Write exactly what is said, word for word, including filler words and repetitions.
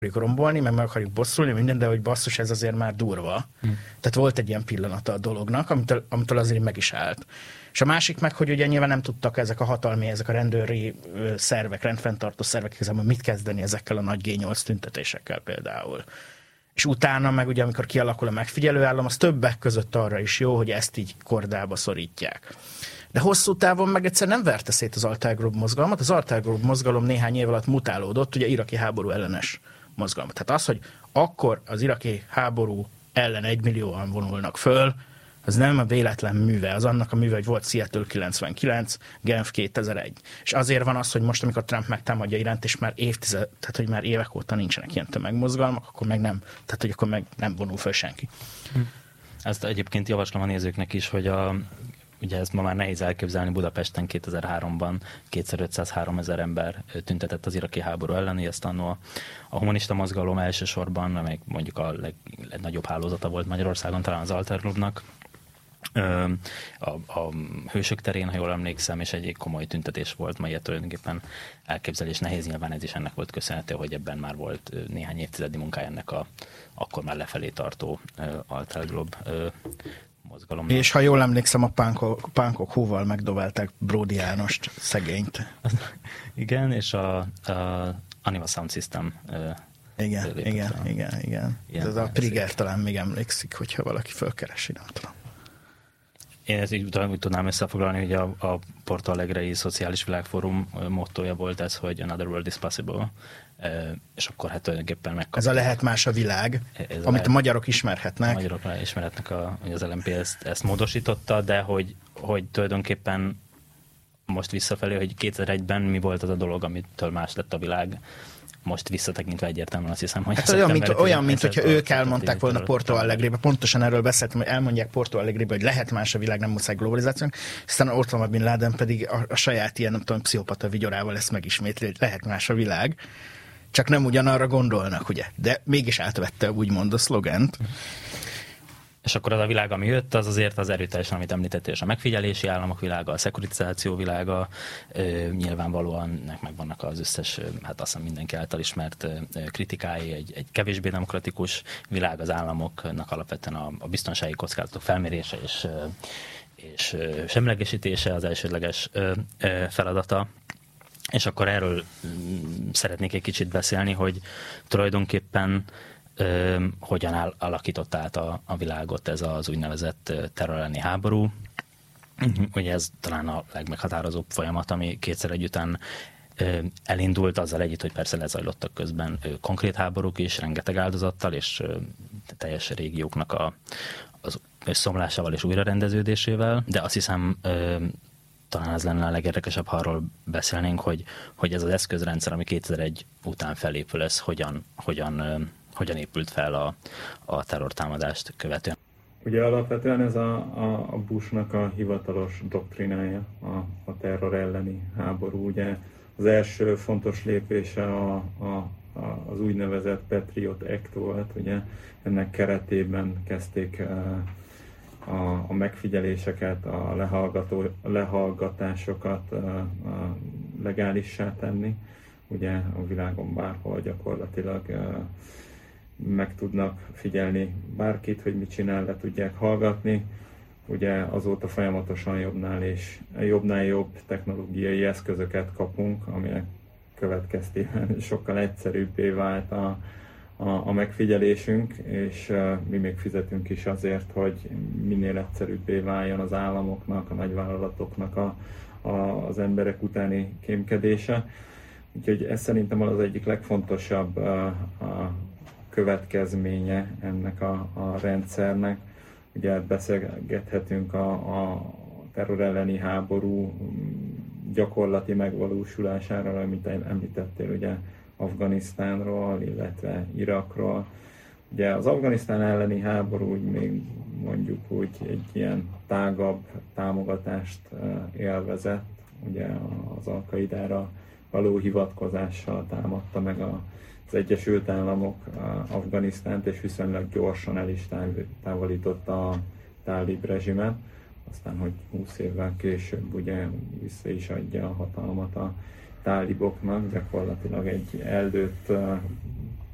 rombolni, meg meg akarjuk bosszulni, minden, de hogy basszus, ez azért már durva. Hm. Tehát volt egy ilyen pillanata a dolognak, amitől, amitől azért meg is állt. És a másik meg, hogy ugye nyilván nem tudtak ezek a hatalmi, ezek a rendőri szervek, rendfenntartó szervek igazából mit kezdeni ezekkel a nagy gé nyolc tüntetésekkel például. És utána meg ugye, amikor kialakul a megfigyelőállam, az többek között arra is jó, hogy ezt így kordába szorítják. De hosszú távon meg egyszer nem verte szét az Altair Group mozgalmat. Az Altair Group mozgalom néhány év alatt mutálódott, ugye iraki háború ellenes mozgalmat. Tehát az, hogy akkor az iraki háború ellen egymillióan vonulnak föl, az nem a véletlen műve, az annak a műve, hogy volt Seattle kilencvenkilenc, Genf kétezer-egy. És azért van az, hogy most, amikor Trump megtámadja Iránt, és már évtized, tehát hogy már évek óta nincsenek ilyen tömegmozgalmak, akkor meg nem, tehát hogy akkor meg nem vonul föl senki. Ezt egyébként javaslom a nézőknek is, hogy a ugye ezt ma már nehéz elképzelni, Budapesten kétezer-háromban kétezer-ötszázhárom ember tüntetett az iraki háború ellen, ezt annó a humanista mozgalom elsősorban, amely mondjuk a leg, legnagyobb hálózata volt Magyarországon, talán az Altair Groupnak, a, a Hősök terén, ha jól emlékszem, és egy komoly tüntetés volt, ma ilyet tulajdonképpen elképzelés nehéz, nyilván ez is ennek volt köszönhető, hogy ebben már volt néhány évtizedi munkája ennek a akkor már lefelé tartó Altair Group mozgalomnak. És ha jól emlékszem, a pánkok, pánkok hóval megdobálták Bródi Jánost, szegényt. Igen, és a, a Anima Sound System igen, igen, a, igen, igen. Ez a Trigger talán még emlékszik, hogyha valaki fölkeresi, nem tudom. Én ezt így úgy tudnám összefoglalni, hogy a, a Porto Alegrei Szociális Világfórum mottója volt ez, hogy Another World is Possible, és akkor hát tulajdonképpen megkapja. Ez a lehet más a világ, ez amit a, lehet, a magyarok ismerhetnek. A magyarok ismerhetnek, a, hogy az el em pé ezt, ezt módosította, de hogy, hogy tulajdonképpen most visszafelé, hogy kétezer-egyben mi volt az a dolog, amitől más lett a világ. Most visszatekintve egyértelműen azt hiszem, hogy... Hát olyan, mint, olyan, mint hogyha ők elmondták volna Porto Alegrébe, pontosan erről beszéltem, hogy elmondják Porto Alegrébe, hogy lehet más a világ, nem muszáj globalizációnak, aztán Osama Bin Laden pedig a, a saját ilyen, nem tudom, pszichopata vigyorával ezt megismétli, hogy lehet más a világ, csak nem ugyanarra gondolnak, ugye? De mégis átvette úgymond a szlogent. És akkor az a világ, ami jött, az azért az erőteljesen, amit említettél, és a megfigyelési államok világa, a szekuritizáció világa, ö, nyilvánvalóan nek megvannak az összes, hát azt hiszem mindenki által ismert ö, kritikái, egy, egy kevésbé demokratikus világ, az államoknak alapvetően a, a biztonsági kockázatok felmérése és, ö, és ö, semlegesítése az elsődleges ö, ö, feladata. És akkor erről szeretnék egy kicsit beszélni, hogy tulajdonképpen Ö, hogyan áll, alakított át a, a világot ez az úgynevezett terror elleni háború. Ugye ez talán a legmeghatározóbb folyamat, ami kétszer együttán ö, elindult, azzal együtt, hogy persze lezajlottak közben ö, konkrét háborúk is, rengeteg áldozattal, és ö, teljes régióknak a, az összeomlásával és újrarendeződésével, de azt hiszem ö, talán az lenne a legérdekesebb, ha arról beszélnénk, hogy, hogy ez az eszközrendszer, ami kétezer-egy után felépül, ez hogyan, hogyan ö, hogyan épült fel a, a terrortámadást követően. Ugye alapvetően ez a, a, a Bushnak a hivatalos doktrinája, a, a terror elleni háború. Ugye az első fontos lépése a, a, a, az úgynevezett Patriot Act volt, ugye ennek keretében kezdték a, a megfigyeléseket, a, lehallgató, a lehallgatásokat a, a legálissá tenni. Ugye a világon bárhol gyakorlatilag meg tudnak figyelni bárkit, hogy mit csinál, le tudják hallgatni. Ugye azóta folyamatosan jobbnál és jobbnál jobb technológiai eszközöket kapunk, aminek következtében sokkal egyszerűbbé vált a, a, a megfigyelésünk, és uh, mi még fizetünk is azért, hogy minél egyszerűbbé váljon az államoknak, a nagyvállalatoknak a, a, az emberek utáni kémkedése. Úgyhogy ez szerintem az egyik legfontosabb uh, a következménye ennek a, a rendszernek. Ugye beszélgethetünk a, a terror elleni háború gyakorlati megvalósulásáról, amit említettél, ugye Afganisztánról, illetve Irakról. Ugye az Afganisztán elleni háború úgy még mondjuk úgy egy ilyen tágabb támogatást élvezett. Ugye az Al-Qaidára való hivatkozással támadta meg a az Egyesült Államok Afganisztánt, és viszonylag gyorsan el is távolította a tálib rezsimet. Aztán, hogy húsz évvel később ugye vissza is adja a hatalmat a táliboknak, gyakorlatilag egy eldőtt